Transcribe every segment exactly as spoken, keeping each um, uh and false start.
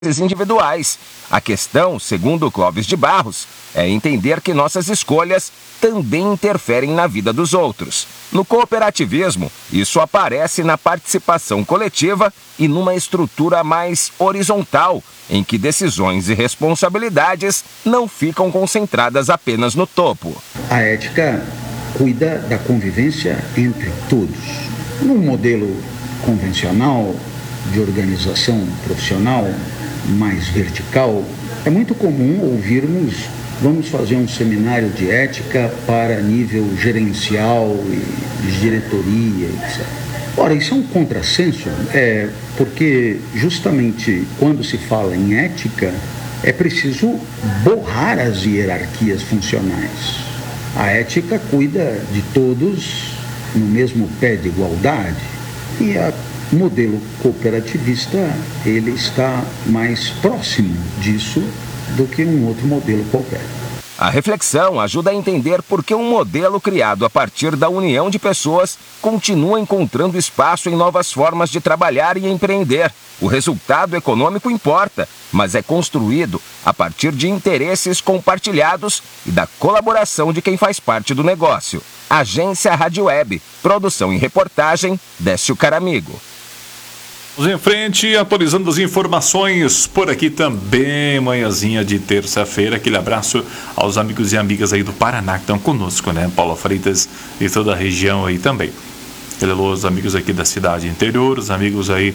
individuais. A questão, segundo Clóvis de Barros, é entender que nossas escolhas também interferem na vida dos outros. No cooperativismo, isso aparece na participação coletiva e numa estrutura mais horizontal, em que decisões e responsabilidades não ficam concentradas apenas no topo. A ética cuida da convivência entre todos. Num modelo convencional de organização profissional mais vertical, é muito comum ouvirmos: vamos fazer um seminário de ética para nível gerencial e de diretoria, etcétera. Ora, isso é um contrassenso, é, porque justamente quando se fala em ética, é preciso borrar as hierarquias funcionais. A ética cuida de todos no mesmo pé de igualdade, e a O modelo cooperativista, ele está mais próximo disso do que um outro modelo qualquer. A reflexão ajuda a entender por que um modelo criado a partir da união de pessoas continua encontrando espaço em novas formas de trabalhar e empreender. O resultado econômico importa, mas é construído a partir de interesses compartilhados e da colaboração de quem faz parte do negócio. Agência Rádio Web, produção e reportagem, Décio Caramigo. Vamos em frente, atualizando as informações por aqui também, manhãzinha de terça-feira. Aquele abraço aos amigos e amigas aí do Paraná que estão conosco, né? Paulo Freitas e toda a região aí também. Alô, os amigos aqui da cidade interior, os amigos aí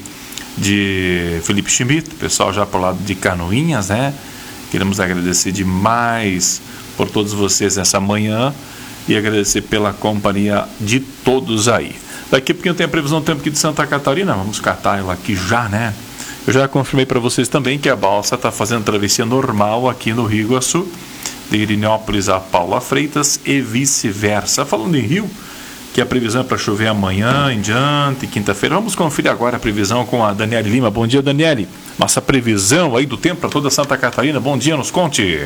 de Felipe Schmidt, pessoal já por lado de Canoinhas, né? Queremos agradecer demais por todos vocês nessa manhã e agradecer pela companhia de todos aí. Daqui a pouquinho tem a previsão do tempo aqui de Santa Catarina, vamos catar ela aqui já, né? Eu já confirmei para vocês também que a balsa está fazendo travessia normal aqui no Rio Iguaçu, de Irinópolis a Paula Freitas e vice-versa. Falando em Rio, que a previsão é para chover amanhã em diante, quinta-feira. Vamos conferir agora a previsão com a Daniele Lima. Bom dia, Daniele. Nossa previsão aí do tempo para toda Santa Catarina. Bom dia, nos conte.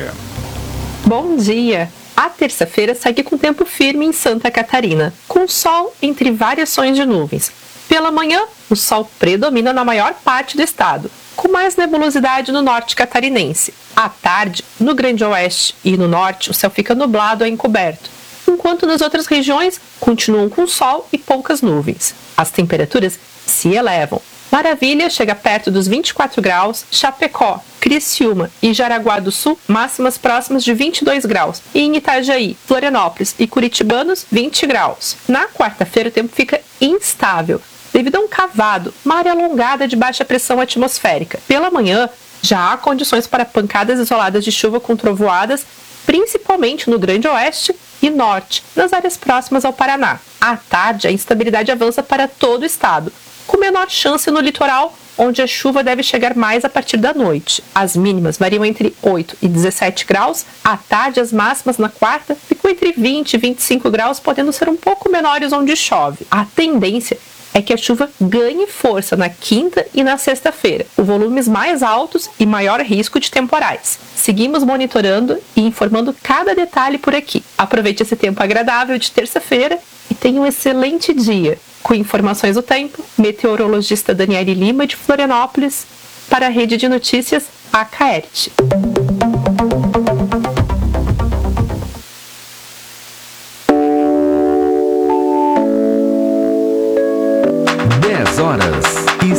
Bom dia. A terça-feira segue com tempo firme em Santa Catarina, com sol entre variações de nuvens. Pela manhã, o sol predomina na maior parte do estado, com mais nebulosidade no norte catarinense. À tarde, no Grande Oeste e no norte, o céu fica nublado ou encoberto, enquanto nas outras regiões continuam com sol e poucas nuvens. As temperaturas se elevam. Maravilha chega perto dos vinte e quatro graus, Chapecó, Criciúma e Jaraguá do Sul, máximas próximas de vinte e dois graus, e em Itajaí, Florianópolis e Curitibanos, vinte graus. Na quarta-feira o tempo fica instável, devido a um cavado, uma área alongada de baixa pressão atmosférica. Pela manhã, já há condições para pancadas isoladas de chuva com trovoadas, principalmente no Grande Oeste e Norte, nas áreas próximas ao Paraná. À tarde, a instabilidade avança para todo o estado, com menor chance no litoral, onde a chuva deve chegar mais a partir da noite. As mínimas variam entre oito e dezessete graus, à tarde as máximas na quarta ficam entre vinte e vinte e cinco graus, podendo ser um pouco menores onde chove. A tendência é que a chuva ganhe força na quinta e na sexta-feira, com volumes mais altos e maior risco de temporais. Seguimos monitorando e informando cada detalhe por aqui. Aproveite esse tempo agradável de terça-feira e tenha um excelente dia. Com informações do tempo, meteorologista Daniele Lima de Florianópolis, para a Rede de Notícias A C A E R T.